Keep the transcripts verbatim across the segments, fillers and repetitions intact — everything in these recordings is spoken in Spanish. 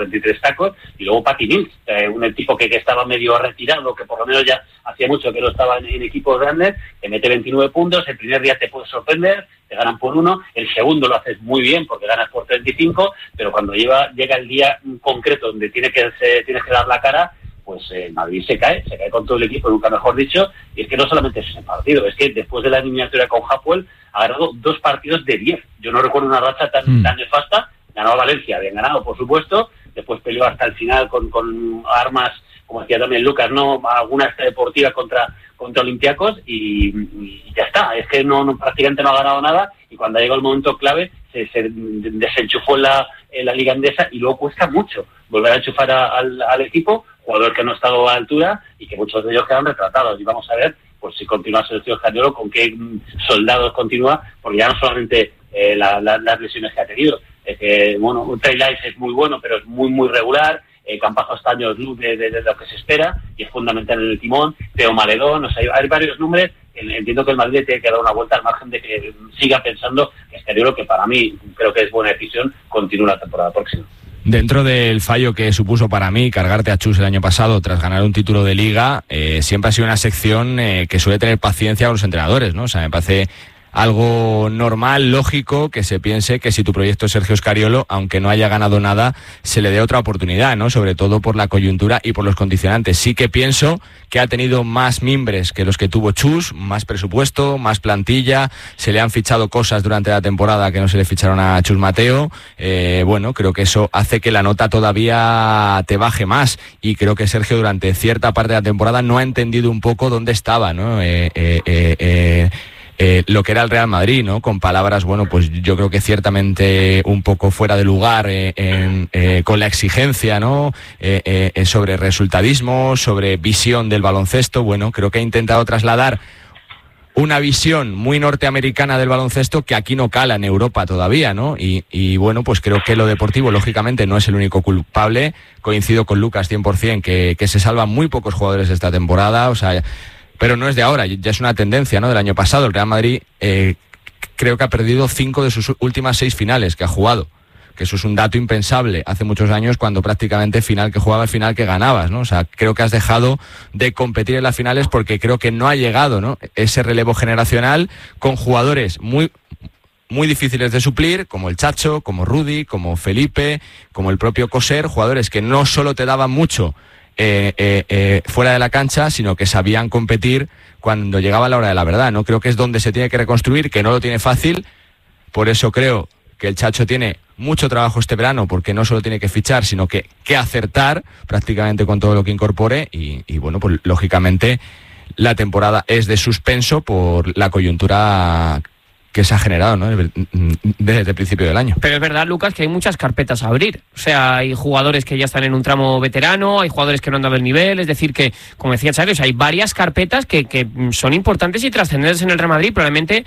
cuarenta y tres tacos, y luego Patty Mills, eh, un tipo que, que estaba medio retirado, que por lo menos ya hacía mucho que no estaba en, en equipos grandes, te mete veintinueve puntos, el primer día te puede sorprender, te ganan por uno, el segundo lo haces muy bien porque ganas por treinta y cinco, pero cuando lleva, llega el día concreto donde tiene que se, tienes que dar la cara, pues eh, Madrid se cae, se cae con todo el equipo, nunca mejor dicho, y es que no solamente es ese partido, es que después de la eliminatoria con Hapoel ha ganado dos partidos de diez. Yo no recuerdo una racha tan, mm. tan nefasta. Ganó a Valencia, bien ganado, por supuesto, después peleó hasta el final con, con armas, como decía también Lucas, no alguna extradeportiva contra contra Olympiacos y, y ya está, es que no, no prácticamente no ha ganado nada, y cuando ha llegado el momento clave se, se desenchufó en la, en la Liga Endesa, y luego cuesta mucho volver a enchufar a, al, al equipo, jugadores que no han estado a la altura y que muchos de ellos quedan retratados, y vamos a ver pues si continúa Sergio Scariolo, con qué soldados continúa, porque ya no solamente eh, la, la, las lesiones que ha tenido, es que bueno, Trey Lyles es muy bueno, pero es muy muy regular. Eh, Campazo está años luz de, de, de lo que se espera y es fundamental en el timón. Teo Maledón, o sea, hay, hay varios nombres. Entiendo que el Madrid tiene que dar una vuelta al margen de que siga pensando que Scariolo, que para mí creo que es buena decisión, continúe la temporada próxima. Dentro del fallo que supuso para mí cargarte a Chus el año pasado tras ganar un título de Liga, eh, siempre ha sido una sección eh, que suele tener paciencia con los entrenadores, ¿no? O sea, me parece algo normal, lógico, que se piense que si tu proyecto es Sergio Scariolo, aunque no haya ganado nada, se le dé otra oportunidad, ¿no? Sobre todo por la coyuntura y por los condicionantes. Sí que pienso que ha tenido más mimbres que los que tuvo Chus, más presupuesto, más plantilla, se le han fichado cosas durante la temporada que no se le ficharon a Chus Mateo. Eh, bueno, creo que eso hace que la nota todavía te baje más, y creo que Sergio durante cierta parte de la temporada no ha entendido un poco dónde estaba, ¿no? Eh, eh, eh, eh, Eh, lo que era el Real Madrid, ¿no? Con palabras, bueno, pues yo creo que ciertamente un poco fuera de lugar, eh, en, eh, con la exigencia, ¿no? Eh, eh, sobre resultadismo, sobre visión del baloncesto. Bueno, creo que ha intentado trasladar una visión muy norteamericana del baloncesto que aquí no cala en Europa todavía, ¿no? Y, y bueno, pues creo que lo deportivo, lógicamente, no es el único culpable. Coincido con Lucas cien por ciento que, que se salvan muy pocos jugadores esta temporada, o sea, pero no es de ahora, ya es una tendencia, ¿no? Del año pasado el Real Madrid eh, creo que ha perdido cinco de sus últimas seis finales que ha jugado, que eso es un dato impensable hace muchos años, cuando prácticamente final que jugabas, final que ganabas, ¿no? O sea, creo que has dejado de competir en las finales porque creo que no ha llegado, ¿no? Ese relevo generacional con jugadores muy muy difíciles de suplir, como el Chacho, como Rudy, como Felipe, como el propio Coser, jugadores que no solo te daban mucho Eh, eh, eh, fuera de la cancha, sino que sabían competir cuando llegaba la hora de la verdad, ¿no? Creo que es donde se tiene que reconstruir, que no lo tiene fácil. Por eso creo que el Chacho tiene mucho trabajo este verano, porque no solo tiene que fichar, sino que, que acertar prácticamente con todo lo que incorpore, y, y bueno, pues lógicamente la temporada es de suspenso por la coyuntura que se ha generado, ¿no? Desde el principio del año. Pero es verdad, Lucas, que hay muchas carpetas a abrir. O sea, hay jugadores que ya están en un tramo veterano, hay jugadores que no han dado el nivel, es decir que, como decía Xavi, o sea, hay varias carpetas que, que son importantes y trascendentes en el Real Madrid. Probablemente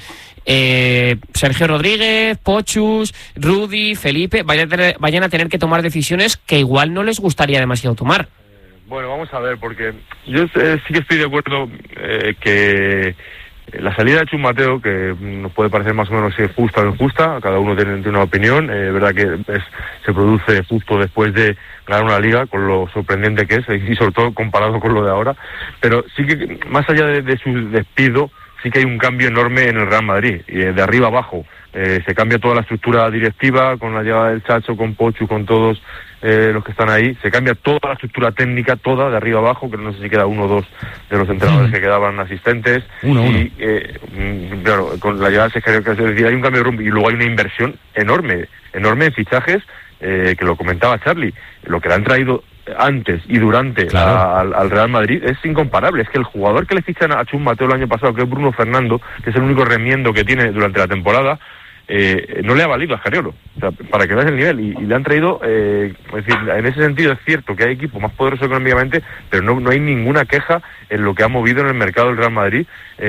eh, Sergio Rodríguez, Pochus, Rudy, Felipe vayan a, tener, vayan a tener que tomar decisiones que igual no les gustaría demasiado tomar. Bueno, vamos a ver, porque yo eh, sí que estoy de acuerdo eh, que la salida de Chus Mateo, que nos puede parecer más o menos justa o injusta, cada uno tiene, tiene una opinión, es eh, verdad que es, se produce justo después de ganar una liga, con lo sorprendente que es, y sobre todo comparado con lo de ahora, pero sí que más allá de, de su despido, sí que hay un cambio enorme en el Real Madrid, y de arriba abajo. Eh, se cambia toda la estructura directiva, con la llegada del Chacho, con Pochu, con todos eh, los que están ahí. Se cambia toda la estructura técnica, toda, de arriba abajo, que no sé si queda uno o dos de los entrenadores que quedaban asistentes. Uno, y, uno. Eh, claro, con la llegada de Sergio, es decir, hay un cambio de rumbo, y luego hay una inversión enorme, enorme en fichajes, eh, que lo comentaba Charlie. Lo que le han traído antes y durante claro. a, al, al Real Madrid es incomparable. Es que el jugador que le fichan a Chus Mateo el año pasado, que es Bruno Fernando, que es el único remiendo que tiene durante la temporada, Eh, no le ha valido a Scariolo, o sea, para que veas el nivel, y, y le han traído, eh, es decir, en ese sentido es cierto que hay equipos más poderosos económicamente, pero no, no hay ninguna queja en lo que ha movido en el mercado del Real Madrid,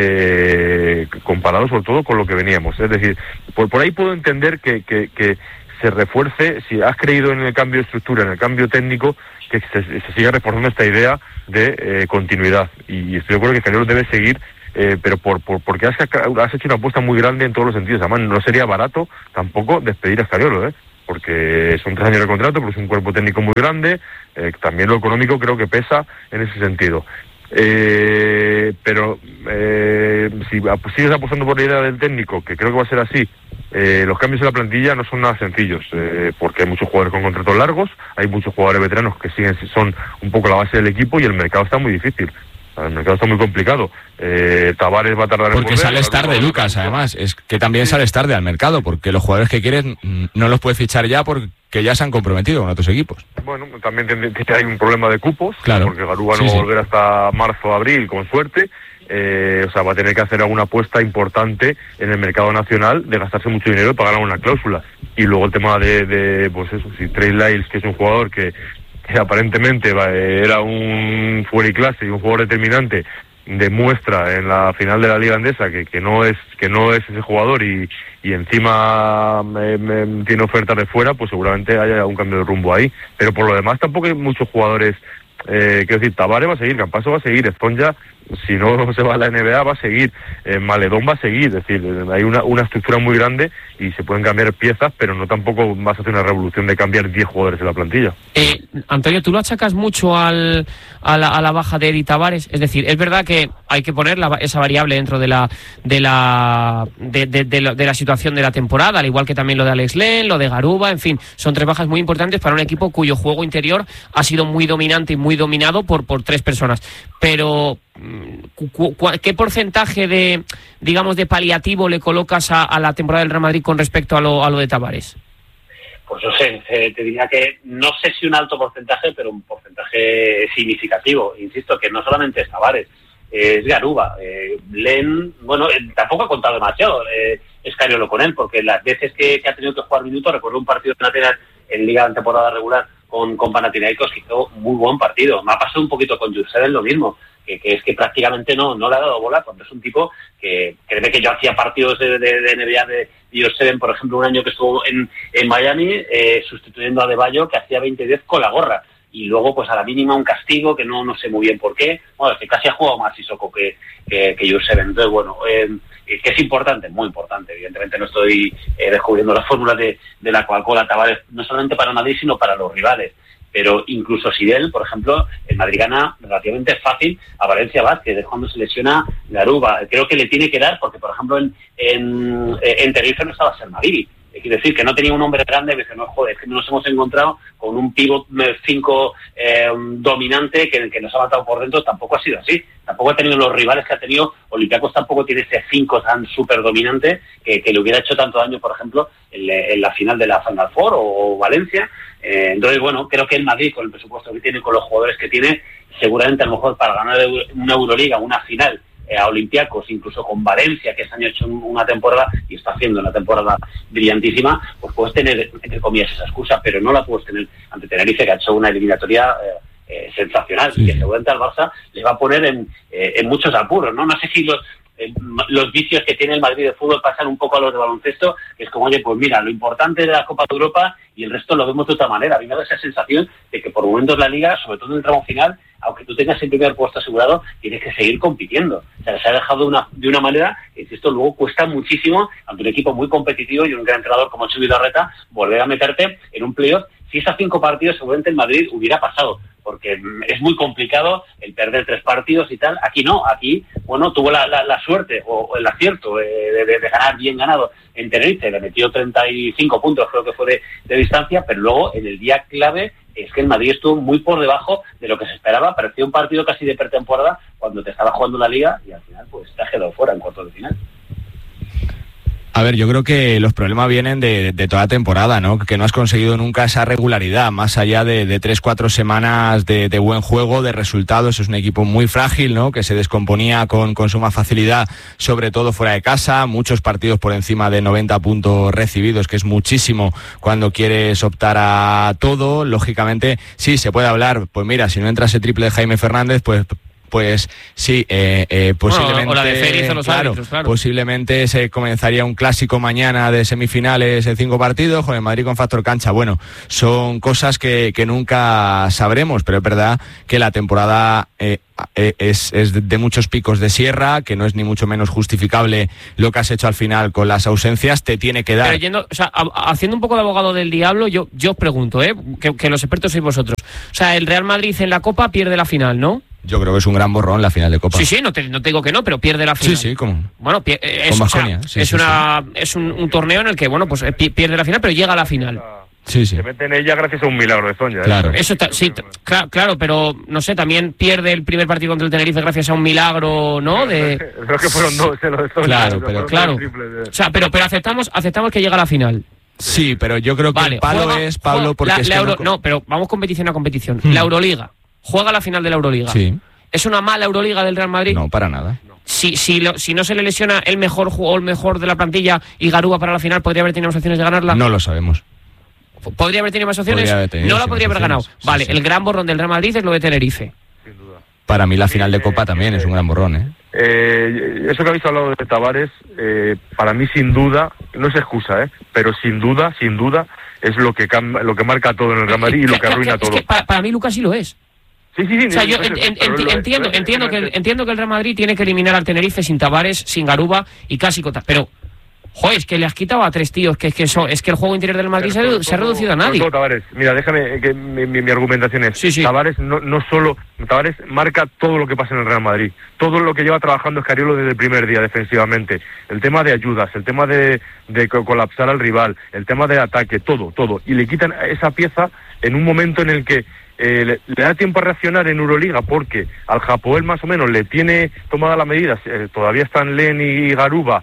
eh, comparado sobre todo con lo que veníamos. Es decir, por, por ahí puedo entender que, que, que se refuerce, si has creído en el cambio de estructura, en el cambio técnico, que se, se siga reforzando esta idea de eh, continuidad, y estoy de acuerdo que Scariolo debe seguir. Eh, pero por, por porque has, has hecho una apuesta muy grande en todos los sentidos. Además, no sería barato tampoco despedir a Scariolo, ¿eh? porque son tres años de contrato, pero es un cuerpo técnico muy grande, eh, también lo económico creo que pesa en ese sentido. Eh, pero eh, si sigues apostando por la idea del técnico, que creo que va a ser así, eh, los cambios en la plantilla no son nada sencillos, eh, porque hay muchos jugadores con contratos largos, hay muchos jugadores veteranos que siguen son un poco la base del equipo y el mercado está muy difícil. El mercado está muy complicado. Eh, Tavares va a tardar en Porque volver, sales tarde, Lucas, además. Es que también sales tarde al mercado, porque los jugadores que quieres no los puedes fichar ya porque ya se han comprometido con otros equipos. Bueno, también hay un problema de cupos, claro, porque Garuba sí, no va a sí. volver hasta marzo, abril, con suerte. Eh, o sea, va a tener que hacer alguna apuesta importante en el mercado nacional de gastarse mucho dinero y pagar una cláusula. Y luego el tema de, de pues eso, si Trey Lyles, que es un jugador que que aparentemente era un fuera y clase y un jugador determinante, demuestra en la final de la Liga Andesa que, que no es que no es ese jugador y, y encima me, me, tiene ofertas de fuera, pues seguramente haya un cambio de rumbo ahí. Pero por lo demás tampoco hay muchos jugadores, eh, quiero decir, Tavares va a seguir, Campaso va a seguir, Esponja, si no se va a la N B A va a seguir, eh, Maledón va a seguir, es decir, hay una, una estructura muy grande y se pueden cambiar piezas, pero no tampoco vas a hacer una revolución de cambiar diez jugadores en la plantilla. Eh, Antonio, ¿tú lo achacas mucho al, a, la, a la baja de Edi Tavares? Es decir, es verdad que hay que poner la, esa variable dentro de la de la de, de, de, la, de la situación de la temporada, al igual que también lo de Alex Len, lo de Garuba, en fin, son tres bajas muy importantes para un equipo cuyo juego interior ha sido muy dominante y muy dominado por, por tres personas. Pero ¿qué porcentaje de, digamos, de paliativo le colocas a, a la temporada del Real Madrid con respecto a lo, a lo de Tavares? Pues no sé, eh, te diría que no sé si un alto porcentaje, pero un porcentaje significativo. Insisto, que no solamente es Tavares, eh, es Garuba. Eh, Len, bueno, eh, tampoco ha contado demasiado eh, Escariolo con él, porque las veces que, que ha tenido que jugar minutos, recuerdo un partido de lateral en Liga de temporada regular con, con Panathinaikos, que hizo muy buen partido. Me ha pasado un poquito con Jurseven lo mismo, que, que es que prácticamente no, no le ha dado bola, cuando es un tipo que, créeme que yo hacía partidos de, de, de N B A de Jurseven, por ejemplo, un año que estuvo en, en Miami, eh, sustituyendo a Adebayo, que hacía veinte diez con la gorra, y luego pues a la mínima un castigo, que no, no sé muy bien por qué, bueno, es que casi ha jugado más Sissoko que, que, que Jurseven. Entonces, bueno, eh, que es importante, muy importante. Evidentemente no estoy eh, descubriendo las fórmulas de, de la Coca-Cola Tavares, no solamente para Madrid, sino para los rivales. Pero incluso si él, por ejemplo, el Madrid gana relativamente fácil a Valencia Vázquez, es cuando se lesiona Garuba. Creo que le tiene que dar, porque por ejemplo en, en, en Tenerife no estaba Sermadini. Quiero decir que no tenía un hombre grande, que no, joder, que nos hemos encontrado con un pivot cinco eh, dominante que, que nos ha matado por dentro. Tampoco ha sido así, tampoco ha tenido los rivales que ha tenido. Olympiacos tampoco tiene ese cinco tan súper dominante que, que le hubiera hecho tanto daño, por ejemplo, en, en la final de la Final Four o, o Valencia. Eh, entonces, bueno, creo que el Madrid, con el presupuesto que tiene, con los jugadores que tiene, seguramente a lo mejor para ganar una Euroliga, una final, Eh, a Olympiacos, incluso con Valencia, que este año ha hecho una temporada y está haciendo una temporada brillantísima, pues puedes tener, entre comillas, esa excusa, pero no la puedes tener ante Tenerife, que ha hecho una eliminatoria eh, eh, sensacional, sí, y que seguramente al Barça le va a poner en, eh, en muchos apuros, ¿no? No sé si los eh, los vicios que tiene el Madrid de fútbol pasan un poco a los de baloncesto, que es como, oye, pues mira, lo importante es la Copa de Europa y el resto lo vemos de otra manera. A mí me da esa sensación de que por momentos la Liga, sobre todo en el tramo final, aunque tú tengas el primer puesto asegurado, tienes que seguir compitiendo. O sea, se ha dejado de una, de una manera que esto luego cuesta muchísimo ante un equipo muy competitivo y un gran entrenador como Xavi Larreta, volver a meterte en un playoff. Si es a cinco partidos, seguramente el Madrid hubiera pasado, porque es muy complicado el perder tres partidos y tal. Aquí no, aquí, bueno, tuvo la, la, la suerte o, o el acierto eh, de, de, de ganar bien ganado en Tenerife, le metió treinta y cinco puntos, creo que fue de, de distancia, pero luego en el día clave es que el Madrid estuvo muy por debajo de lo que se esperaba. Parecía un partido casi de pretemporada cuando te estaba jugando la Liga y al final pues te has quedado fuera en cuartos de final. A ver, yo creo que los problemas vienen de, de toda la temporada, ¿no? Que no has conseguido nunca esa regularidad, más allá de, de tres, cuatro semanas de, de buen juego, de resultados. Es un equipo muy frágil, ¿no? Que se descomponía con, con suma facilidad, sobre todo fuera de casa. Muchos partidos por encima de noventa puntos recibidos, que es muchísimo cuando quieres optar a todo. Lógicamente, sí, se puede hablar, pues mira, si no entra ese triple de Jaime Fernández, pues Pues sí, eh, eh, posiblemente... Bueno, o la de Félix o los claro, árbitros, claro. Posiblemente se comenzaría un clásico mañana de semifinales en cinco partidos, con el Madrid con factor cancha. Bueno, son cosas que, que nunca sabremos, pero es verdad que la temporada eh, es, es de muchos picos de sierra, que no es ni mucho menos justificable lo que has hecho al final con las ausencias, te tiene que dar... Pero yendo, o sea, a, haciendo un poco de abogado del diablo, yo, yo os pregunto, ¿eh? que, que los expertos sois vosotros. O sea, el Real Madrid en la Copa pierde la final, ¿no? Yo creo que es un gran borrón la final de Copa. Sí, sí, no te, no te digo que no, pero pierde la final. Sí, sí, como... Bueno, es, con o sea, Baskonia, sí, es, sí, una, sí. es un, un torneo en el que, bueno, pues pierde la final, pero llega a la final. Sí, sí. Se mete en ella gracias a un milagro de Zoña. Claro. ¿eh? Eso está, sí, claro, claro, pero no sé, también pierde el primer partido contra el Tenerife gracias a un milagro, ¿no? De... Creo que fueron dos, se lo de Zoña. Claro, pero claro. De... O sea, pero, pero aceptamos, aceptamos que llega a la final. Sí, pero yo creo que Vale, el palo juega, es, Pablo, juega, porque la, es la que Euro, no... no, pero vamos competición a competición. Hmm. La Euroliga. Juega la final de la Euroliga. Sí. ¿Es una mala Euroliga del Real Madrid? No, para nada. Si, si, lo, si no se le lesiona el mejor jugador, el mejor de la plantilla y Garuba para la final, ¿podría haber tenido más opciones de ganarla? No lo sabemos. ¿Podría haber tenido más opciones? Haber tenido, no la sí, podría haber ganado. sí, vale, sí. El gran borrón del Real Madrid es lo de Tenerife. Sin duda. Para mí la final de Copa también es un gran borrón, ¿eh? Eh, eso que habéis hablado de Tavares, eh, para mí sin duda, no es excusa, ¿eh? Pero sin duda, sin duda, es lo que cam- lo que marca todo en el Real Madrid y lo que arruina es todo. Que para, para mí Lucas sí lo es. Sí, sí, sí. O sea, yo no sé, en, en, pero enti- lo- entiendo, lo- entiendo, que, lo- entiendo que el Real Madrid tiene que eliminar al Tenerife sin Tavares, sin Garuba y casi Cota. Pero, joder, es que le has quitado a tres tíos, que es que eso, es que el juego interior del Madrid se, Pero se ha todo- reducido a todo- nadie. todo Tavares, mira, déjame que mi, mi, mi argumentación es, Sí, sí. Tavares no, no solo, Tavares marca todo lo que pasa en el Real Madrid, todo lo que lleva trabajando Escariolo desde el primer día defensivamente, el tema de ayudas, el tema de, de co- colapsar al rival, el tema de ataque, todo, todo, y le quitan esa pieza en un momento en el que Eh, le, le da tiempo a reaccionar en Euroliga porque al Japoel más o menos le tiene tomada la medida, eh, todavía están Len y Garuba,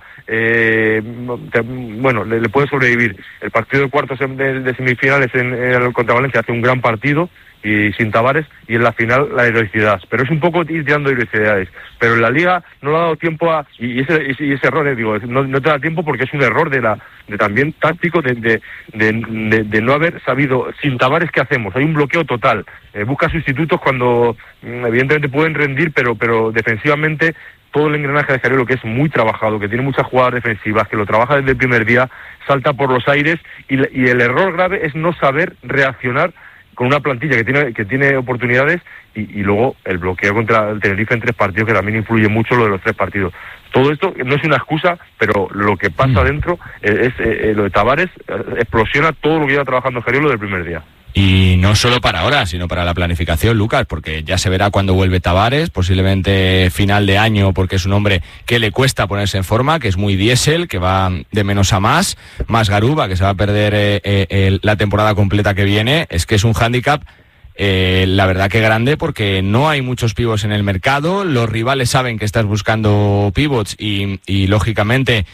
eh, te, bueno, le, le puede sobrevivir. El partido de cuartos de, de semifinales en, en, contra Valencia hace un gran partido y sin Tavares, y en la final la heroicidad, pero es un poco ir tirando heroicidades, pero en la Liga no le ha dado tiempo a, y ese, ese, ese error, eh, digo, no, no te da tiempo porque es un error de la de también táctico de, de, de, de, de no haber sabido, sin Tavares ¿qué hacemos? Hay un bloqueo total, eh, busca sustitutos cuando evidentemente pueden rendir, pero pero defensivamente todo el engranaje de Escariolo, que es muy trabajado, que tiene muchas jugadas defensivas, que lo trabaja desde el primer día, salta por los aires, y, y el error grave es no saber reaccionar con una plantilla que tiene que tiene oportunidades y, y luego el bloqueo contra el Tenerife en tres partidos, que también influye mucho lo de los tres partidos. Todo esto no es una excusa, pero lo que pasa mm. dentro es, es eh, lo de Tavares eh, explosiona todo lo que lleva trabajando Escariolo del primer día. Y no solo para ahora, sino para la planificación, Lucas, porque ya se verá cuando vuelve Tavares, posiblemente final de año, porque es un hombre que le cuesta ponerse en forma, que es muy diésel, que va de menos a más, más Garuba, que se va a perder eh, eh, la temporada completa que viene. Es que es un hándicap, eh, la verdad que grande, porque no hay muchos pivots en el mercado, los rivales saben que estás buscando pivots y, y lógicamente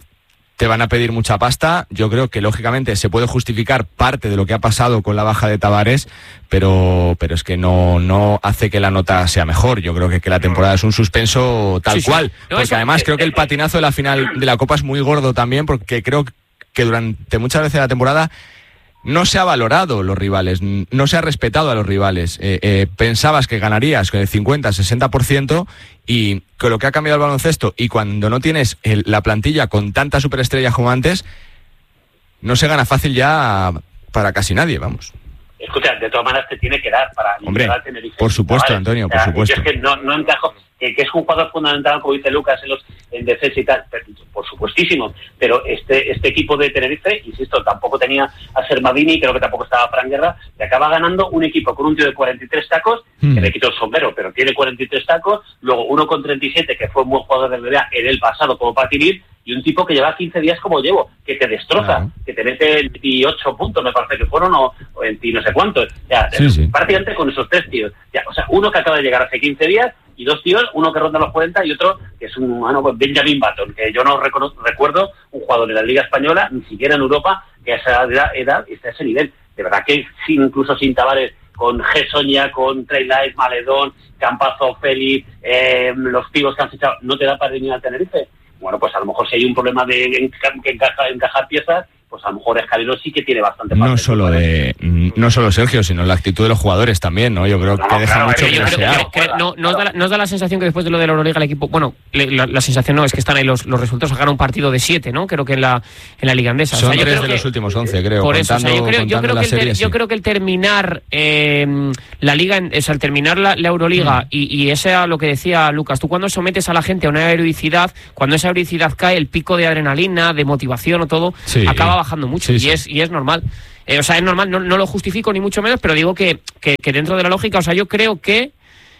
te van a pedir mucha pasta. Yo creo que lógicamente se puede justificar parte de lo que ha pasado con la baja de Tavares, pero pero es que no no hace que la nota sea mejor. Yo creo que, que la temporada es un suspenso tal sí, sí. cual, no, porque eso, además eh, creo que el patinazo de la final de la Copa es muy gordo también, porque creo que durante muchas veces de la temporada no se ha valorado los rivales, no se ha respetado a los rivales. Eh, eh, pensabas que ganarías con el cincuenta, sesenta por ciento y con lo que ha cambiado el baloncesto, y cuando no tienes el, la plantilla con tantas superestrellas como antes, no se gana fácil ya para casi nadie, vamos. Escucha, de todas maneras te tiene que dar para... Hombre, por supuesto, ¿vale? Antonio, por supuesto. Yo es que no, no encajo... Que, que es un jugador fundamental, como dice Lucas, en, los, en defensa y tal, pero, por supuestísimo, pero este este equipo de Tenerife, insisto, tampoco tenía a Sermadini, creo que tampoco estaba Fran Guerra, le acaba ganando un equipo con un tío de cuarenta y tres tacos, mm. que le quitó el sombrero, pero tiene cuarenta y tres tacos, luego uno con treinta y siete, que fue un buen jugador de N B A en el pasado como Patinir, y un tipo que lleva quince días como llevo, que te destroza, ah. que te mete veintiocho puntos, me parece que fueron, o, o veinte no sé cuántos, ya, sí, sí. prácticamente con esos tres tíos, ya, o sea, uno que acaba de llegar hace quince días, y dos tíos, uno que ronda los cuarenta y otro que es un bueno, Benjamin Button, que yo no recuerdo, recuerdo un jugador de la Liga Española, ni siquiera en Europa, que a esa edad, edad está a ese nivel. De verdad que sin, incluso sin Tavares, con Gessoña, con Trey Light, Maledón, Campazo, Félix, eh, los pibos que han fichado, ¿no te da para venir al Tenerife? Bueno, pues a lo mejor si hay un problema de enca- que encaja, encajar piezas, pues a lo mejor Escariolo sí que tiene bastante parte. No solo de no solo Sergio, sino la actitud de los jugadores también, ¿no? Yo creo No, que deja claro, mucho yo que creo que- desear. Que- que no, ¿no, os da la, ¿No os da la sensación que después de lo de la Euroliga el equipo, bueno, le- la, la sensación no, es que están ahí los, los resultados, sacaron un partido de siete, ¿no? Creo que en la, en la Liga Andesa. Son O sea, yo tres creo de que- los últimos once, creo, Por eso, o sea, contando, yo creo, yo contando creo la que el ter- serie, yo sí. creo que el terminar eh, la Liga, en- o sea, el terminar la, la Euroliga Mm. y, y ese a lo que decía Lucas, tú cuando sometes a la gente a una heroicidad, cuando esa heroicidad cae, el pico de adrenalina, de motivación o todo, Sí. acaba bajando mucho Sí, y sí. es y es normal. Eh, o sea, es normal, no, no lo justifico ni mucho menos, pero digo que, que, que dentro de la lógica, o sea, yo creo que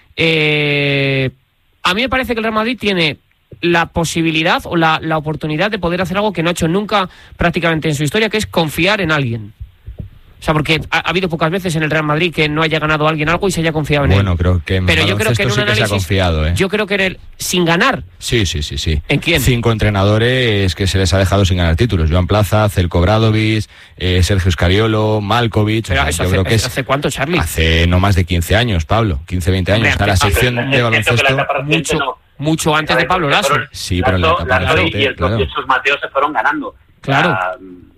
eh, a mí me parece que el Real Madrid tiene la posibilidad o la, la oportunidad de poder hacer algo que no ha hecho nunca prácticamente en su historia, que es confiar en alguien. O sea, porque ha, ha habido pocas veces en el Real Madrid que no haya ganado alguien algo y se haya confiado en Bueno, él. creo que en Pero yo creo que en baloncesto un sí que se ha análisis, confiado, ¿eh? yo creo que en el, sin ganar, Sí, sí, sí, sí. ¿En quién? Cinco entrenadores que se les ha dejado sin ganar títulos. Joan Plaza, Zelko Bradovic, eh, Sergio Scariolo, Malkovich. pero O sea, eso yo hace, creo que es ¿hace cuánto, Charlie? hace no más de quince años, Pablo. quince, veinte años. Hombre, O sea, la hace- sección hace- de es baloncesto... cierto que la etapa reciente mucho, no. mucho antes de Pablo Lasso. Sí, pero en la Lasso, etapa Lasso reciente, y el propio claro. Chus Mateo se fueron ganando. Claro. O sea,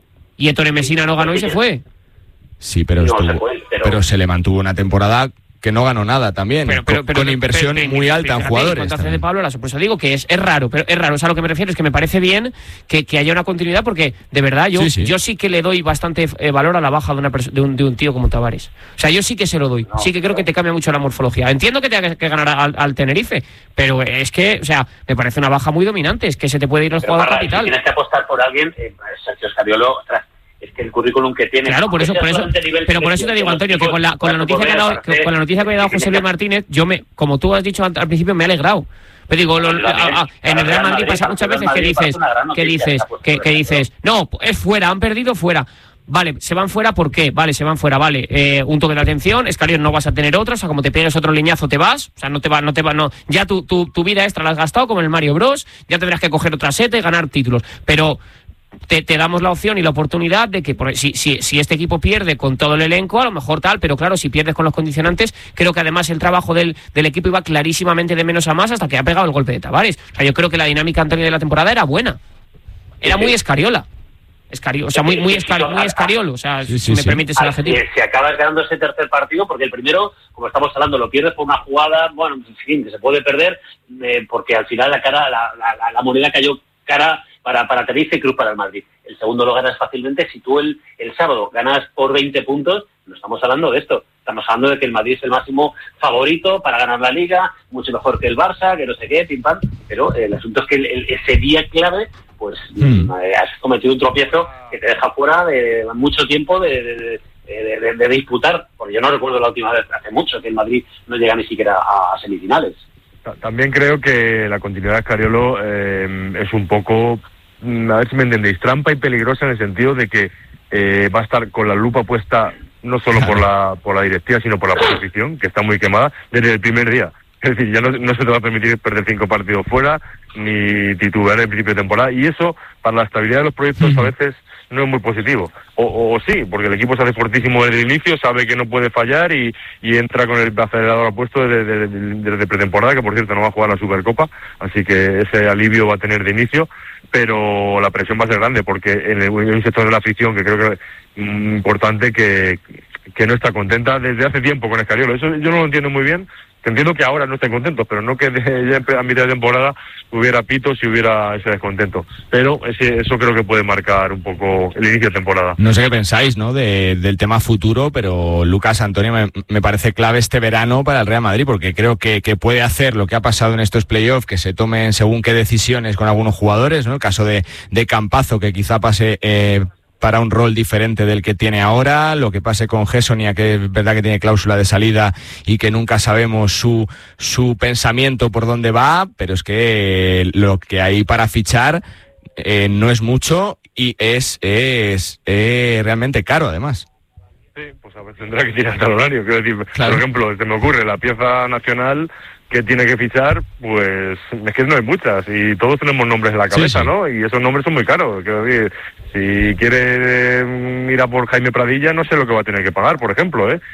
Y Ettore Messina no ganó y se fue. Sí, pero, No, estuvo, se fue, pero- pero se le mantuvo una temporada que no ganó nada también, Pero, pero, con, pero- con inversión pero- muy pero- alta en fíjate, jugadores. cuando hace de también. Pablo Lasso, por eso digo que es, es raro, pero es raro, o sea, a lo que me refiero es que me parece bien que, que haya una continuidad, porque de verdad yo Sí, sí, sí. yo sí que le doy bastante eh, valor a la baja de, una perso- de, un, de un tío como Tavares. O sea, yo sí que se lo doy, No, sí que creo pero- que te cambia mucho la morfología. Entiendo que tenga que, que ganar al, al Tenerife, pero es que, o sea, me parece una baja muy dominante, es que se te puede ir el Pero jugador para- capital. Si tienes que apostar por alguien, eh, Sergio Scariolo, ostras, es que el currículum que tiene... Claro, por eso, aunque por sea eso, solamente nivel pero por eso te digo, selección, Antonio, que los con la, con la tipos, noticia que ha dado, para que- con la noticia que ha dado hacer- José Luis Martínez, yo me, como tú has dicho al, al principio, me he alegrado. Pero digo, lo- Pero también, a- a- en el Real Madrid pasa muchas veces que dices, que dices, que, que dices, no, es fuera, han perdido fuera. Vale, se van fuera, ¿por qué? Vale, se van fuera, vale. Eh, un toque de atención, Scariolo no vas a tener otro, o sea, como te pegues otro liñazo te vas, o sea, no te va, no te va, no. Ya tu, tu, tu vida extra la has gastado como en el Mario Bros, ya tendrás que coger otra seta y ganar títulos. Pero te, te damos la opción y la oportunidad de que por, si, si, si este equipo pierde con todo el elenco, a lo mejor tal, pero claro, si pierdes con los condicionantes, creo que además el trabajo del, del equipo iba clarísimamente de menos a más hasta que ha pegado el golpe de Tavares. O sea, yo creo que la dinámica anterior de la temporada era buena. Era muy Escariola. Escario, o sea, muy, muy, escari, muy Escariolo, o sea, Sí, sí, si me sí. permites el Ah, adjetivo. Si, si acabas ganando ese tercer partido, porque el primero, como estamos hablando, lo pierdes por una jugada, bueno, en fin, que se puede perder, eh, porque al final la cara, la, la, la, la moneda cayó cara para, para Tenerife y Cruz para el Madrid. El segundo lo ganas fácilmente. Si tú el, el sábado ganas por veinte puntos, no estamos hablando de esto. Estamos hablando de que el Madrid es el máximo favorito para ganar la Liga, mucho mejor que el Barça, que no sé qué, pim pam. Pero eh, el asunto es que el, el, ese día clave, pues Hmm. eh, has cometido un tropiezo que te deja fuera de mucho tiempo de, de, de, de, de, de disputar. Porque yo no recuerdo la última vez, hace mucho, que el Madrid no llega ni siquiera a, a semifinales. También creo que la continuidad de Scariolo eh, es un poco, a ver si me entendéis, trampa y peligrosa en el sentido de que eh, va a estar con la lupa puesta no solo por la por la directiva, sino por la posición, que está muy quemada desde el primer día. Es decir, ya no, no se te va a permitir perder cinco partidos fuera, ni titular en principio de temporada, y eso, para la estabilidad de los proyectos, a veces no es muy positivo. O, o, o sí, porque el equipo se hace fortísimo desde el inicio, sabe que no puede fallar y, y entra con el acelerador opuesto desde, desde, desde pretemporada, que por cierto no va a jugar la Supercopa, así que ese alivio va a tener de inicio, pero la presión va a ser grande, porque en el, en el sector de la afición, que creo que es mm, importante, que, que no está contenta desde hace tiempo con Scariolo. Eso yo no lo entiendo muy bien. Que entiendo que ahora no estén contentos, pero no que de, ya a mitad de temporada hubiera pitos y hubiera ese descontento. Pero ese, eso creo que puede marcar un poco el inicio de temporada. No sé qué pensáis, ¿no? De, del tema futuro, pero Lucas, Antonio, me, me parece clave este verano para el Real Madrid, porque creo que, que puede hacer lo que ha pasado en estos playoffs, que se tomen según qué decisiones con algunos jugadores, ¿no? El caso de, de Campazzo, que quizá pase eh, para un rol diferente del que tiene ahora, lo que pase con Gessonia, que es verdad que tiene cláusula de salida y que nunca sabemos su, su pensamiento por dónde va, pero es que lo que hay para fichar eh, no es mucho y es, es, es realmente caro además. Sí, pues a ver, tendrá que tirar hasta el horario. Quiero decir, Claro. por ejemplo, se me ocurre la pieza nacional que tiene que fichar, pues es que no hay muchas y todos tenemos nombres en la cabeza, Sí, sí. ¿no? Y esos nombres son muy caros. Quiero decir, si quiere eh, ir a por Jaime Pradilla, no sé lo que va a tener que pagar, por ejemplo, ¿eh?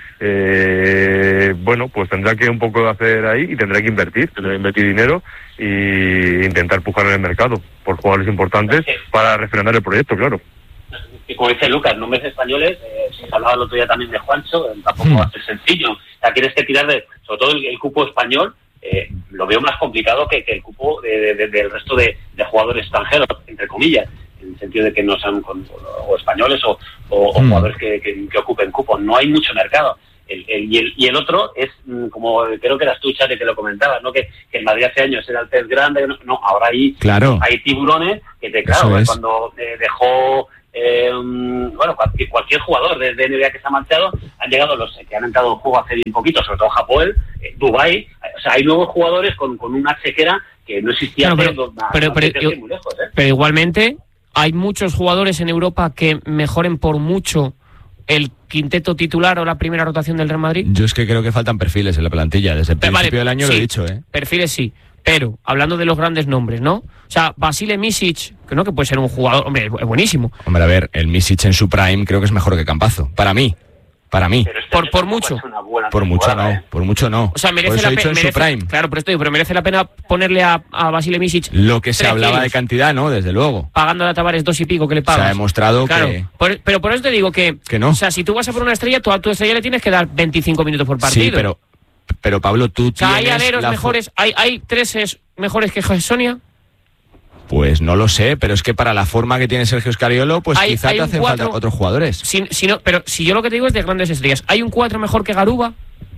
Eh, bueno, pues tendrá que un poco hacer ahí y tendrá que invertir, tendrá que invertir dinero y intentar pujar en el mercado por jugadores importantes para refrendar el proyecto, claro. que como dice Lucas, nombres españoles, eh, se hablaba el otro día también de Juancho, eh, tampoco Hmm. va a ser sencillo. O sea, tienes que tirar de, sobre todo el, el cupo español, eh, lo veo más complicado que, que el cupo de, de, de, del resto de, de jugadores extranjeros, entre comillas, en el sentido de que no sean con, o españoles o, o, o Hmm. jugadores que, que, que ocupen cupo. No hay mucho mercado. El, el, y, el, y el otro es, como creo que eras tú, Chate, que lo comentabas, ¿no? Que, que el Madrid hace años era el pez grande, no, no ahora hay, Claro. hay tiburones que te, claro, Eso es. cuando eh, dejó, eh, bueno, cualquier, cualquier jugador de, de N B A que se ha marchado, han llegado los que han entrado en juego hace bien poquito, sobre todo Japón, eh, Dubái, o sea, hay nuevos jugadores con, con una chequera que no existía Claro, hace pero, dos- pero, hace pero, muy lejos, ¿eh? pero igualmente hay muchos jugadores en Europa que mejoren por mucho el quinteto titular o la primera rotación del Real Madrid. Yo es que creo que faltan perfiles en la plantilla. Desde el Vale, principio del año sí, lo he dicho, ¿eh? Perfiles sí, pero hablando de los grandes nombres, ¿no? O sea, Basile Misic, que no que puede ser un jugador, hombre, es buenísimo. Hombre, a ver, el Misic en su prime creo que es mejor que Campazo. Para mí. Para mí. Pero este Por- año por tampoco mucho. es una buena Por mucho temporada, no. ¿eh? Por mucho no. O sea, merece Por eso la he dicho pena. en su prime. Claro, pero estoy, pero merece la pena ponerle a, a Basile Misic Lo que se tres hablaba de kilos, cantidad, ¿no? Desde luego. pagando a Tavares dos y pico que le Se pagas. ha demostrado Claro, que... por- pero por eso te digo que, Que no. o sea, si tú vas a por una estrella, tú a tu estrella le tienes que dar veinticinco minutos por partido. Sí, pero, pero Pablo, tú O sea, hay tienes aleros la fo- mejores, hay, hay treses mejores que Sonia. Pues no lo sé, pero es que para la forma que tiene Sergio Scariolo, pues Hay- quizá hay te un hacen cuatro- falta otros jugadores. Si, si no, pero si yo lo que te digo es de grandes estrellas. ¿Hay un cuatro mejor que Garuba?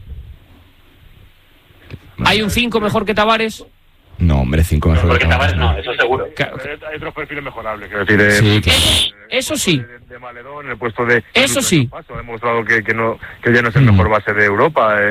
¿Hay un cinco mejor que Tavares? No, hombre, cinco mejor. Porque que Tavares Tavares, no, eso seguro. Claro. Pero hay otros perfiles mejorables, quiero decir. eh, Sí, claro. Eso, eso sí. De, de Maledón, en el puesto de... Eso incluso sí. en Paso, ha demostrado que, que, no, que ya no es el Mm. mejor base de Europa. Eh,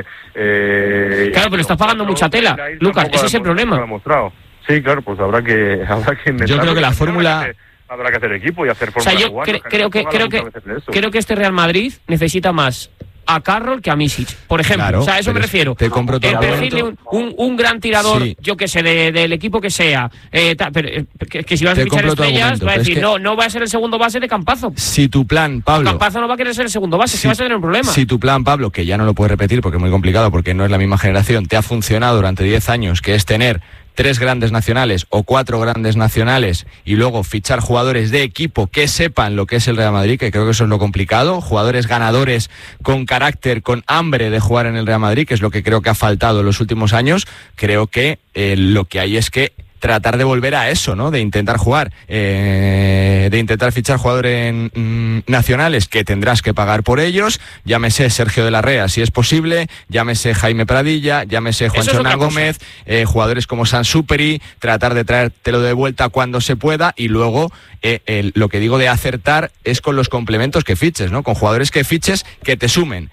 eh, Claro, pero estás pagando mucha tela, la isla Lucas, tampoco ese es el ha problema. demostrado. Sí, claro, pues habrá que, habrá que inventar. Yo creo que la Habrá fórmula- que hacer- Habrá que hacer equipo y hacer O forma sea, de yo jugar. cre- Los creo que generales creo hablan que muchas veces de eso. creo que este Real Madrid necesita más a Carroll que a Misic, por ejemplo. Claro, o sea, a eso pero me es- refiero. te compro todo El el perfil de un, argumento. un, un gran tirador, Sí. yo que sé, de- del equipo que sea, eh, ta- pero, eh, que, que si vas a Te fichar compro tu estrellas, argumento, va a pero es decir, que- no, no va a ser el segundo base de Campazo. Si tu plan, Pablo... Campazo no va a querer ser el segundo base, Si- que vas a tener un problema. Si tu plan, Pablo, que ya no lo puedes repetir porque es muy complicado, porque no es la misma generación, te ha funcionado durante diez años, que es tener tres grandes nacionales o cuatro grandes nacionales y luego fichar jugadores de equipo que sepan lo que es el Real Madrid, que creo que eso es lo complicado, jugadores ganadores con carácter, con hambre de jugar en el Real Madrid, que es lo que creo que ha faltado en los últimos años, creo que eh, lo que hay es que tratar de volver a eso, ¿no? De intentar jugar, eh, de intentar fichar jugadores mm, nacionales que tendrás que pagar por ellos, llámese Sergio de la Rea si es posible, llámese Jaime Pradilla, llámese Juancho Eso es otra Hernán Gómez, eh, jugadores como Sansuperi, tratar de traértelo de vuelta cuando se pueda y luego eh, el- lo que digo de acertar es con los complementos que fiches, ¿no? Con jugadores que fiches que te sumen.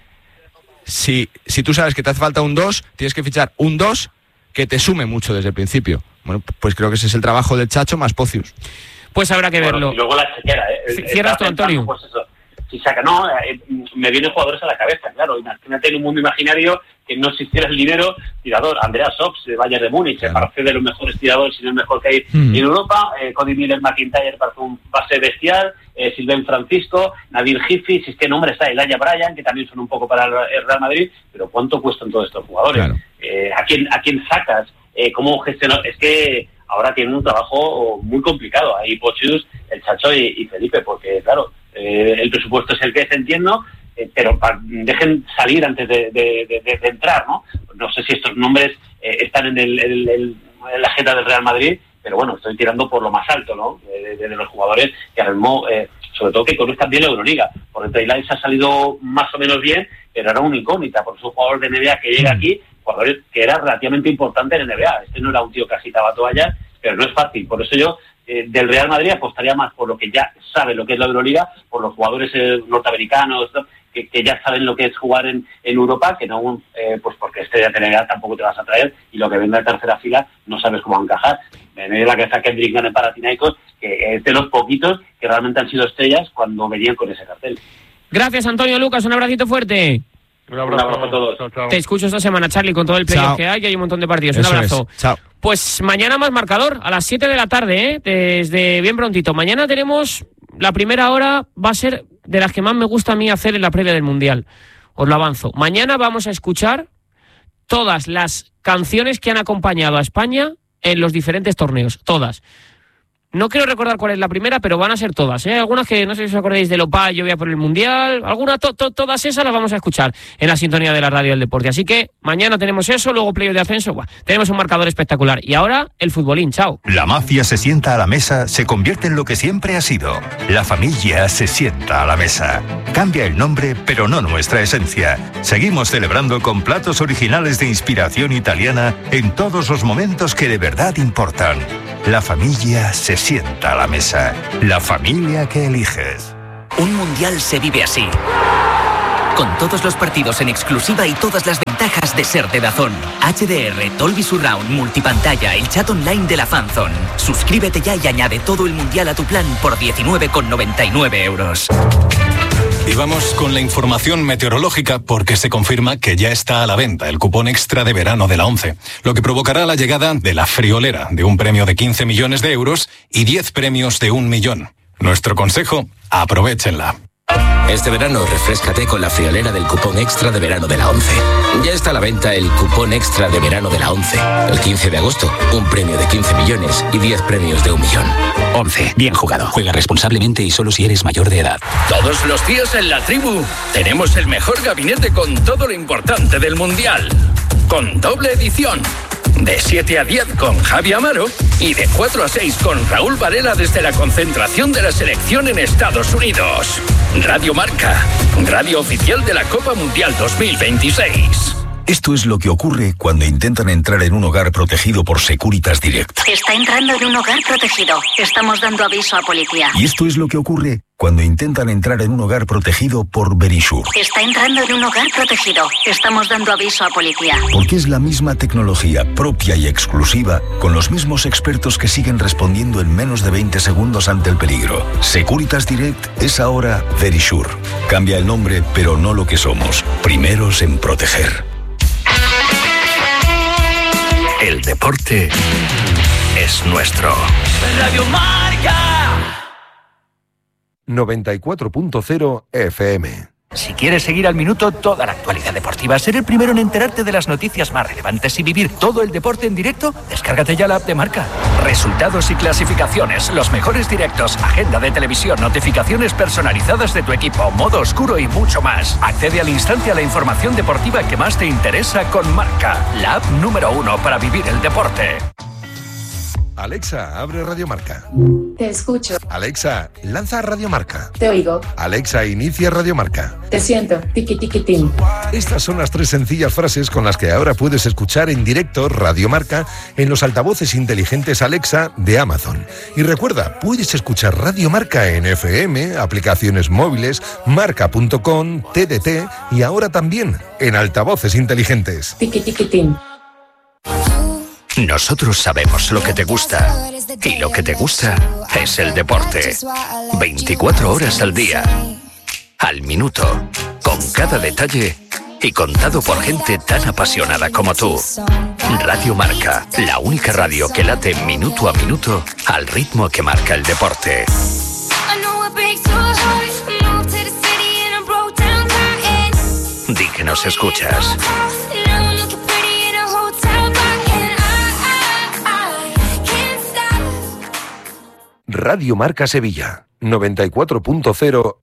Si, si tú sabes que te hace falta un dos, tienes que fichar un dos que te sume mucho desde el principio. Bueno, pues creo que ese es el trabajo del Chacho más Pocius. Pues habrá que Bueno, verlo. y luego la chequera, ¿eh? C- El- cierras está tú, Antonio. pensando, pues eso, si saca, no, eh, me vienen jugadores a la cabeza, claro. Imagínate en un mundo imaginario que no existiera el dinero, tirador, Andreas Ops de Bayern de Múnich, Claro. que parece de los mejores tiradores, si no el mejor que hay Mm. en Europa, eh, Cody Miller McIntyre parece un base bestial, eh, Silven Francisco, Nabil Gifi, si es que nombre está Elijah Bryan, que también son un poco para el Real Madrid, pero ¿cuánto cuestan todos estos jugadores? Claro. Eh, ¿a quién a quién sacas? Eh, ¿Cómo gestionar? Es que ahora tienen un trabajo muy complicado. Ahí Pochus, el Chacho y, y Felipe, porque claro, eh, el presupuesto es el que es, entiendo, eh, pero pa- dejen salir antes de, de, de, de- de entrar, ¿no? No sé si estos nombres eh, están en, el, el- el- en la agenda del Real Madrid, pero bueno, estoy tirando por lo más alto, ¿no? De, de- de los jugadores que ahora mismo, eh, sobre todo que conozcan bien la Euroliga. Por el Trailine se ha salido más o menos bien, pero era una incógnita, porque es un jugador de N B A que llega aquí, jugador que era relativamente importante en N B A. Este no era un tío que agitaba toallas, pero no es fácil. Por eso yo eh, del Real Madrid apostaría más por lo que ya sabe lo que es la Euroliga, por los jugadores eh, norteamericanos, ¿no? que, que ya saben lo que es jugar en, en Europa, que no, eh, pues porque este de N B A tampoco te vas a traer, y lo que venga de tercera fila no sabes cómo encajar. Me viene la cabeza Kendrick Nunn en Panathinaikos, que es de los poquitos que realmente han sido estrellas cuando venían con ese cartel. Gracias, Antonio. Lucas, un abracito fuerte. Un abrazo, Un abrazo a todos. Chao, chao. Te escucho esta semana, Charlie, con todo el playoff Chao. que hay, que hay un montón de partidos. Un Eso abrazo. es. Chao. Pues mañana más marcador, a las siete de la tarde, ¿eh? Desde bien prontito. Mañana tenemos, la primera hora va a ser de las que más me gusta a mí hacer en la previa del Mundial. Os lo avanzo. Mañana vamos a escuchar todas las canciones que han acompañado a España en los diferentes torneos. Todas. No quiero recordar cuál es la primera, pero van a ser todas, ¿eh? Algunas que no sé si os acordáis de Lopa, yo voy a por el Mundial. Algunas, to, to, todas esas las vamos a escuchar en la sintonía de la radio del deporte. Así que mañana tenemos eso, luego playoff de ascenso. Buah, tenemos un marcador espectacular. Y ahora el futbolín, chao. La mafia se sienta a la mesa, se convierte en lo que siempre ha sido. La familia se sienta a la mesa. Cambia el nombre, pero no nuestra esencia. Seguimos celebrando con platos originales de inspiración italiana en todos los momentos que de verdad importan. La familia se sienta a la mesa. La familia que eliges. Un mundial se vive así. Con todos los partidos en exclusiva y todas las ventajas de ser de DAZN. H D R, Dolby Surround, multipantalla, el chat online de la Fanzone. Suscríbete ya y añade todo el mundial a tu plan por diecinueve con noventa y nueve euros. Y vamos con la información meteorológica porque se confirma que ya está a la venta el cupón extra de verano de la ONCE, lo que provocará la llegada de la friolera de un premio de quince millones de euros y diez premios de un millón. Nuestro consejo, aprovéchenla. Este verano refréscate con la friolera del cupón extra de verano de la ONCE. Ya está a la venta el cupón extra de verano de la ONCE. El quince de agosto, un premio de quince millones y diez premios de un millón. ONCE, bien jugado. Juega responsablemente y solo si eres mayor de edad. Todos los días en la tribu tenemos el mejor gabinete con todo lo importante del Mundial. Con doble edición. De siete a diez con Javi Amaro y de cuatro a seis con Raúl Varela desde la concentración de la selección en Estados Unidos. Radio Marca, radio oficial de la Copa Mundial dos mil veintiséis. Esto es lo que ocurre cuando intentan entrar en un hogar protegido por Securitas Direct. Está entrando en un hogar protegido. Estamos dando aviso a policía. Y esto es lo que ocurre cuando intentan entrar en un hogar protegido por Verisure. Está entrando en un hogar protegido. Estamos dando aviso a policía. Porque es la misma tecnología propia y exclusiva, con los mismos expertos que siguen respondiendo en menos de veinte segundos ante el peligro. Securitas Direct es ahora Verisure. Cambia el nombre, pero no lo que somos. Primeros en proteger. El deporte es nuestro. Radio Marca noventa y cuatro punto cero F M. Si quieres seguir al minuto toda la actualidad deportiva, ser el primero en enterarte de las noticias más relevantes y vivir todo el deporte en directo, descárgate ya la app de Marca. Resultados y clasificaciones, los mejores directos, agenda de televisión, notificaciones personalizadas de tu equipo, modo oscuro y mucho más. Accede al instante a la información deportiva que más te interesa con Marca, la app número uno para vivir el deporte. Alexa, abre Radio Marca. Te escucho. Alexa, lanza Radio Marca. Te oigo. Alexa, inicia Radio Marca. Te siento. Tiki tiki tim. Estas son las tres sencillas frases con las que ahora puedes escuchar en directo Radio Marca en los altavoces inteligentes Alexa de Amazon. Y recuerda, puedes escuchar Radio Marca en F M, aplicaciones móviles, marca punto com, T D T y ahora también en altavoces inteligentes. Tiki tiki tim. Nosotros sabemos lo que te gusta y lo que te gusta es el deporte. veinticuatro horas al día, al minuto, con cada detalle y contado por gente tan apasionada como tú. Radio Marca, la única radio que late minuto a minuto al ritmo que marca el deporte. Di que nos escuchas. Radio Marca Sevilla, noventa y cuatro punto cero.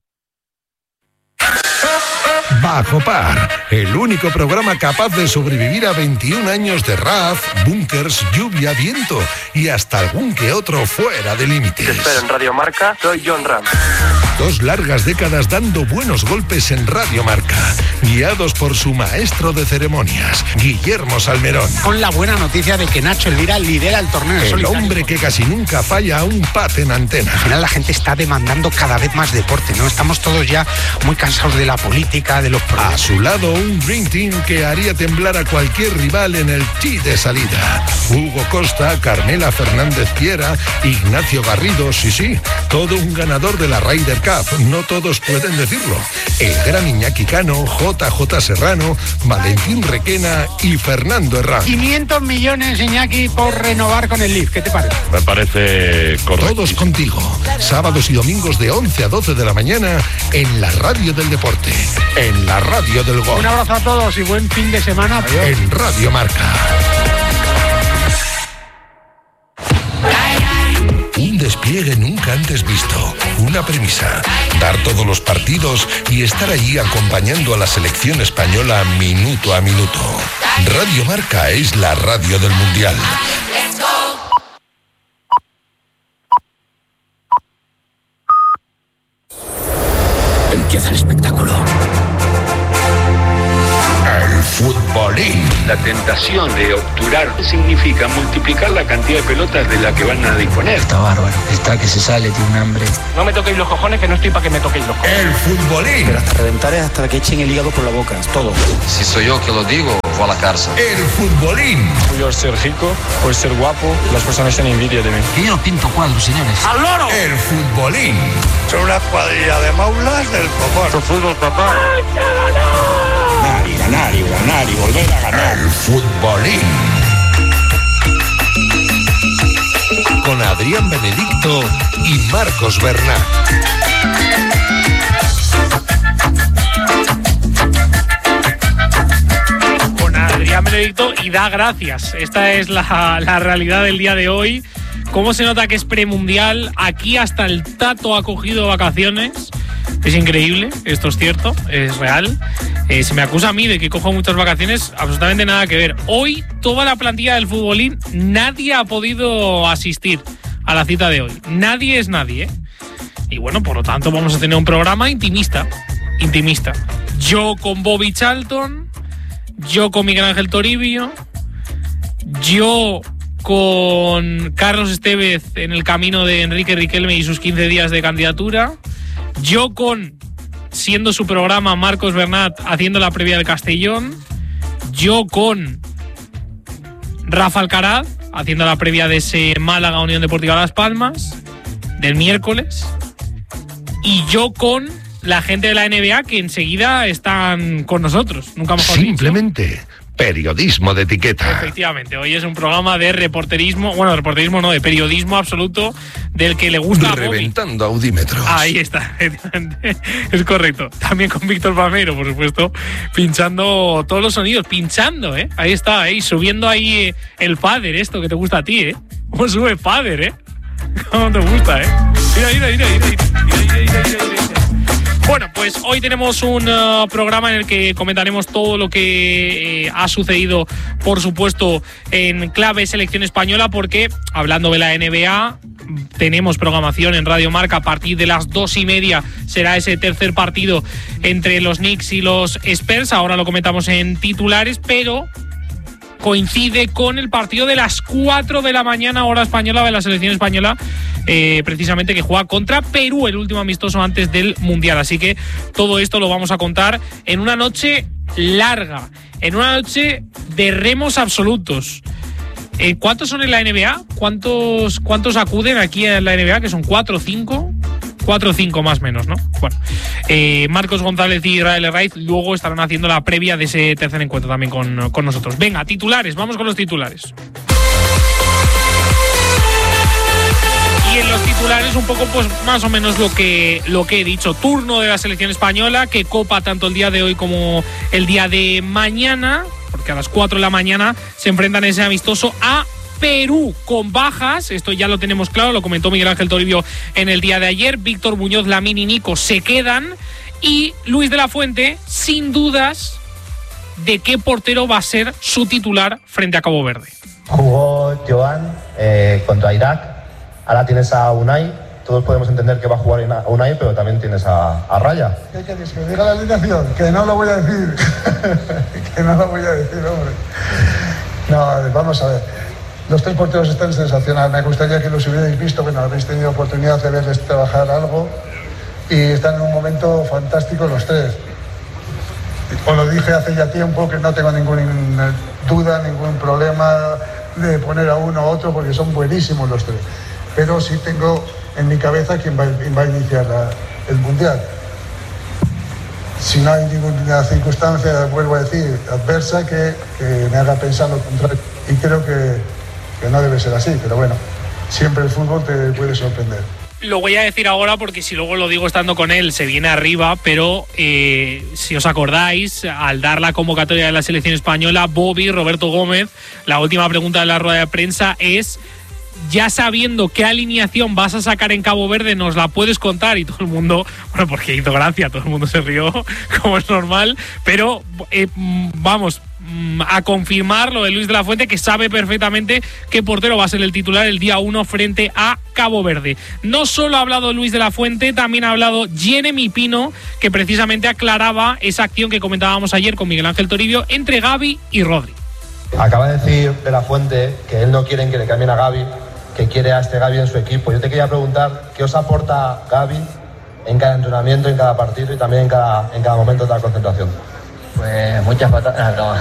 Bajo Par, el único programa capaz de sobrevivir a veintiún años de R A F, búnkers, lluvia, viento y hasta algún que otro fuera de límites. Te espero en Radio Marca, soy John Ram. Dos largas décadas dando buenos golpes en Radio Marca, guiados por su maestro de ceremonias, Guillermo Salmerón. Con la buena noticia de que Nacho Elvira lidera el torneo en El solitario. hombre que casi nunca falla a un pat en antena. Al final la gente está demandando cada vez más deporte, ¿no? Estamos todos ya muy cansados de la política, de los problemas. A su lado, un Dream Team que haría temblar a cualquier rival en el tee de salida. Hugo Costa, Carmela Fernández Piera, Ignacio Garrido, sí, sí, todo un ganador de la Ryder Cup. No todos pueden decirlo. El gran Iñaki Cano, J J Serrano, Valentín Requena y Fernando Herrán. quinientos millones, Iñaki, por renovar con el Leaf. ¿Qué te parece? Me parece correcto. Todos contigo. Sábados y domingos de once a doce de la mañana en la radio del deporte. En la radio del gol. Un abrazo a todos y buen fin de semana. Adiós. En Radio Marca. Un despliegue nunca antes visto. Una premisa: dar todos los partidos y estar allí acompañando a la selección española minuto a minuto. Radio Marca es la radio del Mundial. Empieza el espectáculo. El futbolín. La tentación de obturar significa multiplicar la cantidad de pelotas de la que van a disponer. Está bárbaro. Está que se sale, tiene un hambre. No me toquéis los cojones, que no estoy para que me toquéis los cojones. El futbolín. Pero hasta reventar es hasta que echen el hígado por la boca. Todo. Si soy yo que lo digo, voy a la cárcel. El futbolín. Por ser rico, por ser guapo, las personas tienen envidia de mí. Que yo no pinto cuadros, señores. ¡Al loro! El futbolín. Son una cuadrilla de maulas del copón. Tu fútbol, papá. Ganar y ganar y ganar y volver a ganar. El futbolín. Con Adrián Benedicto y Marcos Bernat. Adrián Benedicto y da gracias. Esta es la, la realidad del día de hoy. Cómo se nota que es premundial. Aquí hasta el Tato ha cogido vacaciones. Es increíble, esto es cierto, es real. Eh, se me acusa a mí de que cojo muchas vacaciones, absolutamente nada que ver. Hoy toda la plantilla del futbolín, nadie ha podido asistir a la cita de hoy. Nadie es nadie, ¿eh? Y bueno, por lo tanto vamos a tener un programa intimista. Intimista. Yo con Bobby Charlton, yo con Miguel Ángel Toribio, yo con Carlos Estevez en el camino de Enrique Riquelme y sus quince días de candidatura, yo con, siendo su programa, Marcos Bernat haciendo la previa del Castellón, yo con Rafa Alcaraz haciendo la previa de ese Málaga Unión Deportiva Las Palmas del miércoles, y yo con la gente de la N B A que enseguida están con nosotros. Nunca mejor Simplemente dicho. Periodismo de etiqueta. Efectivamente, hoy es un programa de reporterismo, bueno, reporterismo no, de periodismo absoluto del que le gusta a Bobby. Reventando audímetros. Ahí está, es correcto. También con Víctor Palmeiro, por supuesto, pinchando todos los sonidos, pinchando, ¿eh? Ahí está, ahí, subiendo ahí el fader, esto que te gusta a ti, ¿eh? ¿Cómo sube fader, eh? ¿Cómo te gusta, eh? Mira, mira, mira, mira, mira, mira, mira, mira, mira. Bueno, pues hoy tenemos un uh, programa en el que comentaremos todo lo que eh, ha sucedido, por supuesto, en clave selección española, porque hablando de la N B A, tenemos programación en Radio Marca a partir de las dos y media. Será ese tercer partido entre los Knicks y los Spurs. Ahora lo comentamos en titulares, pero coincide con el partido de las cuatro de la mañana, hora española, de la selección española, eh, precisamente, que juega contra Perú, el último amistoso antes del Mundial. Así que todo esto lo vamos a contar en una noche larga, en una noche de remos absolutos. Eh, ¿Cuántos son en la N B A? ¿Cuántos, cuántos acuden aquí en la N B A? Que son cuatro o cinco. Cuatro o cinco más o menos, ¿no? Bueno, eh, Marcos González y Israel Herraiz luego estarán haciendo la previa de ese tercer encuentro también con, con nosotros. Venga, titulares, vamos con los titulares. Y en los titulares un poco, pues más o menos lo que, lo que he dicho. Turno de la selección española, que copa tanto el día de hoy como el día de mañana, porque a las cuatro de la mañana se enfrentan ese amistoso a Perú, con bajas. Esto ya lo tenemos claro, lo comentó Miguel Ángel Toribio en el día de ayer. Víctor Muñoz, Lamine y Nico se quedan, y Luis de la Fuente, sin dudas de qué portero va a ser su titular frente a Cabo Verde. Jugó Joan eh, contra Irak, ahora tienes a Unai. Todos podemos entender que va a jugar a Unai, pero también tienes a, a Raya. ¿Qué queréis? ¿Que diga la alineación? Que no lo voy a decir. Que no lo voy a decir, hombre. No, vamos a ver. Los tres porteros están sensacionales. Me gustaría que los hubierais visto, bueno, habéis tenido oportunidad de verles trabajar algo, y están en un momento fantástico los tres. Os lo dije hace ya tiempo que no tengo ninguna duda, ningún problema de poner a uno a otro, porque son buenísimos los tres. Pero sí tengo en mi cabeza quién va, quién va a iniciar la, el Mundial. Si no hay ninguna circunstancia, vuelvo a decir, adversa que, que me haga pensar lo contrario. Y creo que, que no debe ser así, pero bueno, siempre el fútbol te puede sorprender. Lo voy a decir ahora porque si luego lo digo estando con él se viene arriba, pero eh, si os acordáis, al dar la convocatoria de la selección española, Bobby, Roberto Gómez, la última pregunta de la rueda de prensa es ya sabiendo qué alineación vas a sacar en Cabo Verde, nos la puedes contar. Y todo el mundo, bueno, porque hizo gracia, todo el mundo se rió, como es normal, pero eh, vamos a confirmar lo de Luis de la Fuente, que sabe perfectamente qué portero va a ser el titular el día uno frente a Cabo Verde. No solo ha hablado Luis de la Fuente, también ha hablado Jeremy Pino, que precisamente aclaraba esa acción que comentábamos ayer con Miguel Ángel Toribio entre Gavi y Rodri. Acaba de decir de la Fuente que él no quiere que le cambien a Gavi, que quiere a este Gavi en su equipo. Yo te quería preguntar, ¿qué os aporta Gavi en cada entrenamiento, en cada partido y también en cada, en cada momento de la concentración? Pues muchas patadas, no,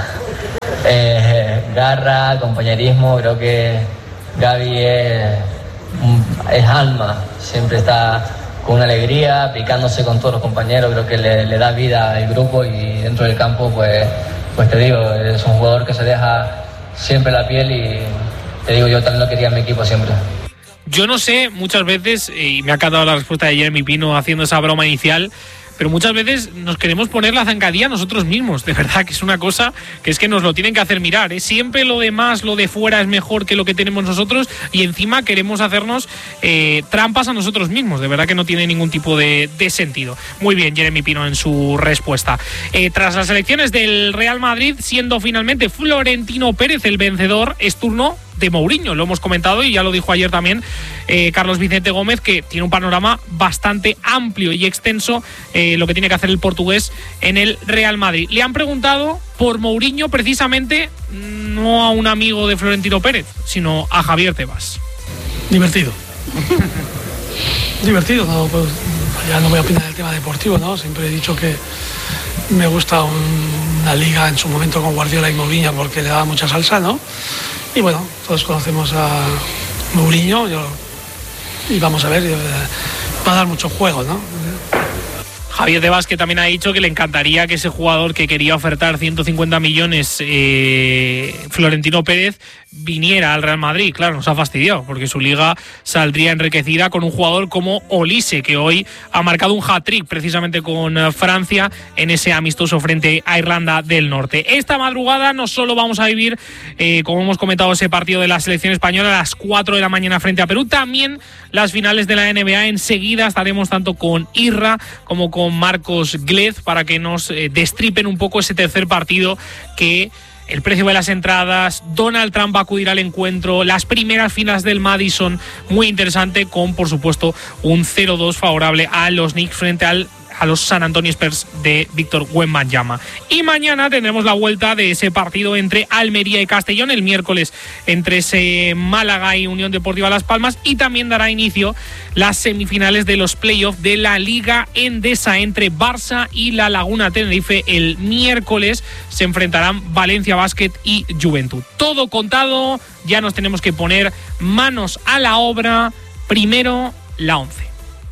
eh, garra, compañerismo. Creo que Gavi es, es alma, siempre está con una alegría, picándose con todos los compañeros. Creo que le, le da vida al grupo, y dentro del campo, pues, pues te digo, es un jugador que se deja siempre la piel, y te digo, yo también lo quería en mi equipo siempre. Yo no sé, muchas veces, y me ha encantado la respuesta de Jeremy Pino haciendo esa broma inicial, pero muchas veces nos queremos poner la zancadilla nosotros mismos. De verdad que es una cosa que es que nos lo tienen que hacer mirar, ¿eh? Siempre lo demás, lo de fuera es mejor que lo que tenemos nosotros, y encima queremos hacernos eh, trampas a nosotros mismos. De verdad que no tiene ningún tipo de, de sentido. Muy bien, Jeremy Pino en su respuesta. Eh, tras las elecciones del Real Madrid, siendo finalmente Florentino Pérez el vencedor, es turno de Mourinho. Lo hemos comentado y ya lo dijo ayer también eh, Carlos Vicente Gómez, que tiene un panorama bastante amplio y extenso, eh, lo que tiene que hacer el portugués en el Real Madrid. Le han preguntado por Mourinho precisamente, no a un amigo de Florentino Pérez, sino a Javier Tebas. Divertido. Divertido, no, pues, ya no voy a opinar del tema deportivo, ¿no? Siempre he dicho que me gusta un, una liga en su momento con Guardiola y Mourinho porque le daba mucha salsa, ¿no? Y bueno, todos conocemos a Mourinho, yo, y vamos a ver, va a dar mucho juego, ¿no? Javier Tebas, que también ha dicho que le encantaría que ese jugador que quería ofertar ciento cincuenta millones, eh, Florentino Pérez, viniera al Real Madrid. Claro, nos ha fastidiado, porque su liga saldría enriquecida con un jugador como Olise, que hoy ha marcado un hat-trick precisamente con Francia en ese amistoso frente a Irlanda del Norte. Esta madrugada no solo vamos a vivir, eh, como hemos comentado, ese partido de la selección española a las cuatro de la mañana frente a Perú, también las finales de la N B A. Enseguida estaremos tanto con Irra como con Marcos Glez para que nos eh, destripen un poco ese tercer partido, que el precio de las entradas, Donald Trump va a acudir al encuentro, las primeras filas del Madison, muy interesante, con por supuesto un cero dos favorable a los Knicks frente al a los San Antonio Spurs de Víctor Wembanyama. Y mañana tendremos la vuelta de ese partido entre Almería y Castellón, el miércoles entre ese Málaga y Unión Deportiva Las Palmas, y también dará inicio las semifinales de los playoffs de la Liga Endesa entre Barça y la Laguna Tenerife. El miércoles se enfrentarán Valencia Basket y Juventud. Todo contado, ya nos tenemos que poner manos a la obra. Primero, la once.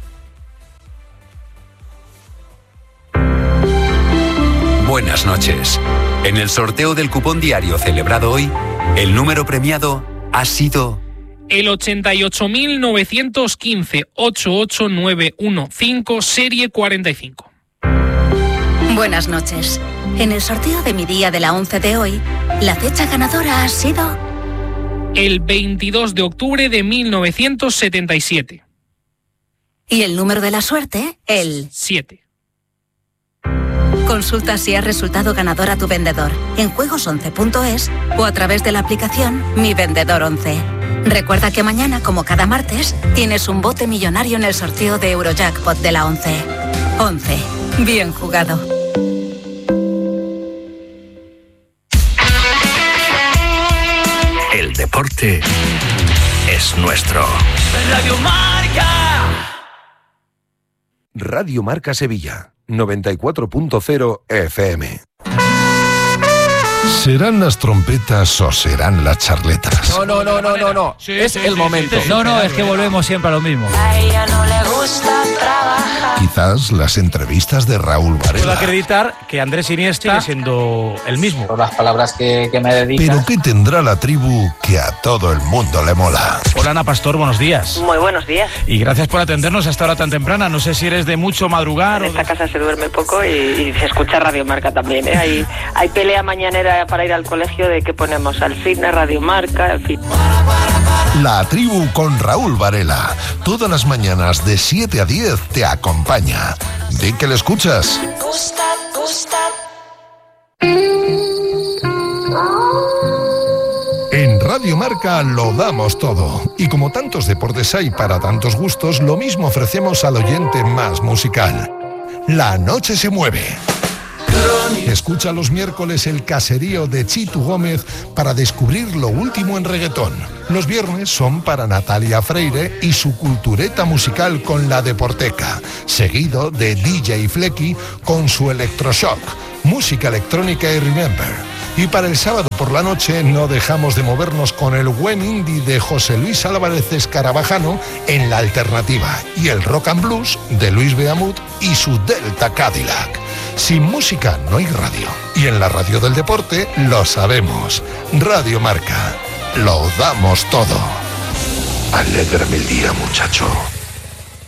Buenas noches. En el sorteo del cupón diario celebrado hoy, el número premiado ha sido el ochenta y ocho mil novecientos quince, ochenta y ocho mil novecientos quince, serie cuarenta y cinco. Buenas noches. En el sorteo de mi día de la once de hoy, la fecha ganadora ha sido el veintidós de octubre de mil novecientos setenta y siete. Y el número de la suerte, el siete. Consulta si has resultado ganador a tu vendedor en juegos once punto es o a través de la aplicación Mi Vendedor once. Recuerda que mañana, como cada martes, tienes un bote millonario en el sorteo de Eurojackpot de la once. once. Bien jugado. El deporte es nuestro. Radio Marca. Radio Marca Sevilla, noventa y cuatro punto cero F M. ¿Serán las trompetas o serán las charletas? No, no, no, no, no, no. Sí, es sí, el sí, momento. Sí, sí, no, no, es que volvemos siempre a lo mismo. A ella no le gusta trabajar. Quizás las entrevistas de Raúl Varela. Puedo acreditar que Andrés Iniesta sigue siendo el mismo. Por las palabras que, que me dedicas. Pero ¿qué tendrá la tribu que a todo el mundo le mola? Hola, Ana Pastor, buenos días. Muy buenos días. Y gracias por atendernos a esta hora tan temprana. No sé si eres de mucho madrugar. En o esta de... casa se duerme poco y, y se escucha Radio Marca también, ¿eh? Hay, hay pelea mañanera para ir al colegio de que ponemos al cine, Radio Marca, en fin. La Tribu con Raúl Varela. Todas las mañanas de siete a diez te acompaña. Di que le escuchas. Gusta, gusta. En Radio Marca lo damos todo. Y como tantos deportes hay para tantos gustos, lo mismo ofrecemos al oyente más musical. La noche se mueve. Escucha los miércoles el caserío de Chitu Gómez para descubrir lo último en reggaetón. Los viernes son para Natalia Freire y su cultureta musical con La Deporteca, seguido de D J Flecky con su Electroshock, música electrónica y Remember. Y para el sábado por la noche no dejamos de movernos con el buen indie de José Luis Álvarez Escarabajano en La Alternativa y el rock and blues de Luis Beamut y su Delta Cadillac. Sin música no hay radio. Y en la radio del deporte lo sabemos. Radio Marca. Lo damos todo. Alégrame el día, muchacho.